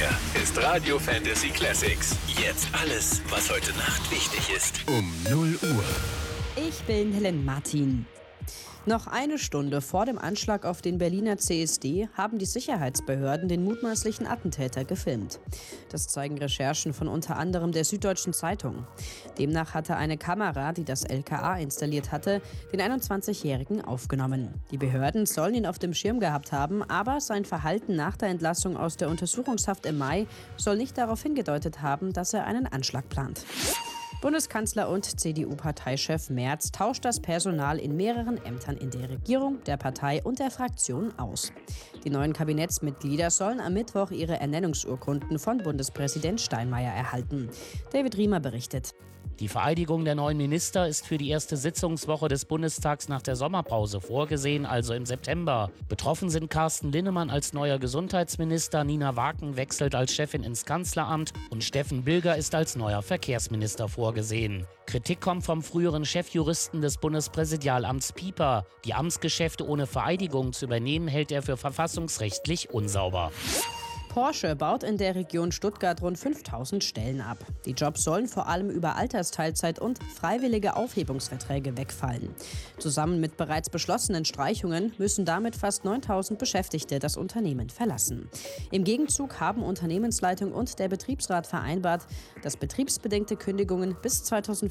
Hier ist Radio Fantasy Classics. Jetzt alles, was heute Nacht wichtig ist. Um 0 Uhr. Ich bin Helen Martin. Noch eine Stunde vor dem Anschlag auf den Berliner CSD haben die Sicherheitsbehörden den mutmaßlichen Attentäter gefilmt. Das zeigen Recherchen von unter anderem der Süddeutschen Zeitung. Demnach hatte eine Kamera, die das LKA installiert hatte, den 21-Jährigen aufgenommen. Die Behörden sollen ihn auf dem Schirm gehabt haben, aber sein Verhalten nach der Entlassung aus der Untersuchungshaft im Mai soll nicht darauf hingedeutet haben, dass er einen Anschlag plant. Bundeskanzler und CDU-Parteichef Merz tauscht das Personal in mehreren Ämtern in der Regierung, der Partei und der Fraktion aus. Die neuen Kabinettsmitglieder sollen am Mittwoch ihre Ernennungsurkunden von Bundespräsident Steinmeier erhalten. David Riemer berichtet. Die Vereidigung der neuen Minister ist für die erste Sitzungswoche des Bundestags nach der Sommerpause vorgesehen, also im September. Betroffen sind Carsten Linnemann als neuer Gesundheitsminister, Nina Waken wechselt als Chefin ins Kanzleramt und Steffen Bilger ist als neuer Verkehrsminister vorgesehen. Kritik kommt vom früheren Chefjuristen des Bundespräsidialamts Pieper. Die Amtsgeschäfte ohne Vereidigung zu übernehmen, hält er für verfassungsrechtlich unsauber. Porsche baut in der Region Stuttgart rund 5000 Stellen ab. Die Jobs sollen vor allem über Altersteilzeit und freiwillige Aufhebungsverträge wegfallen. Zusammen mit bereits beschlossenen Streichungen müssen damit fast 9000 Beschäftigte das Unternehmen verlassen. Im Gegenzug haben Unternehmensleitung und der Betriebsrat vereinbart, dass betriebsbedingte Kündigungen bis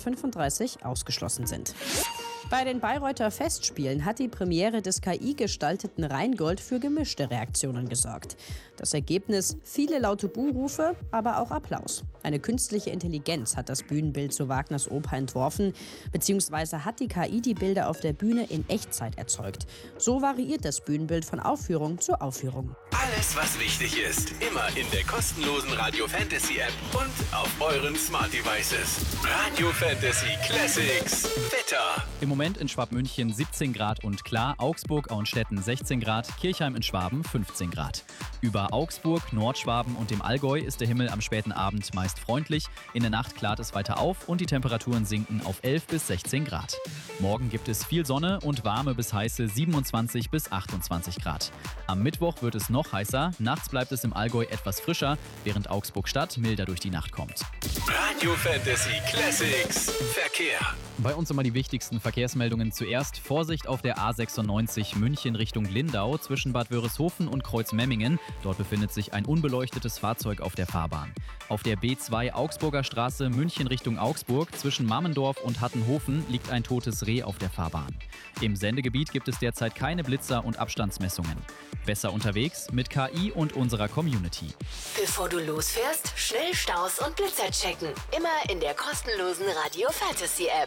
2035 ausgeschlossen sind. Bei den Bayreuther Festspielen hat die Premiere des KI-gestalteten Rheingold für gemischte Reaktionen gesorgt. Das Ergebnis: viele laute Buhrufe, aber auch Applaus. Eine künstliche Intelligenz hat das Bühnenbild zu Wagners Oper entworfen, beziehungsweise hat die KI die Bilder auf der Bühne in Echtzeit erzeugt. So variiert das Bühnenbild von Aufführung zu Aufführung. Alles, was wichtig ist, immer in der kostenlosen Radio Fantasy App und auf euren Smart Devices. Radio Fantasy Classics. Wetter. Im Moment in Schwabmünchen 17 Grad und klar, Augsburg, Auenstetten 16 Grad, Kirchheim in Schwaben 15 Grad. Über Augsburg, Nordschwaben und dem Allgäu ist der Himmel am späten Abend meist freundlich. In der Nacht klart es weiter auf und die Temperaturen sinken auf 11 bis 16 Grad. Morgen gibt es viel Sonne und warme bis heiße 27 bis 28 Grad. Am Mittwoch wird es noch heißer, nachts bleibt es im Allgäu etwas frischer, während Augsburg-Stadt milder durch die Nacht kommt. Radio Fantasy Classics. Verkehr. Bei uns immer die wichtigsten Verkehrsmeldungen zuerst. Vorsicht auf der A96 München Richtung Lindau zwischen Bad Wörishofen und Kreuzmemmingen. Dort befindet sich ein unbeleuchtetes Fahrzeug auf der Fahrbahn. Auf der B2 Augsburger Straße München Richtung Augsburg zwischen Mammendorf und Hattenhofen liegt ein totes Reh auf der Fahrbahn. Im Sendegebiet gibt es derzeit keine Blitzer und Abstandsmessungen. Besser unterwegs mit KI und unserer Community. Bevor du losfährst, schnell Staus und Blitzer checken. Immer in der kostenlosen Radio Fantasy App.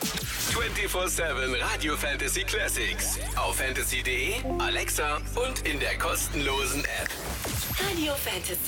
24/7 Radio Fantasy Classics. Auf fantasy.de, Alexa und in der kostenlosen App. Radio Fantasy.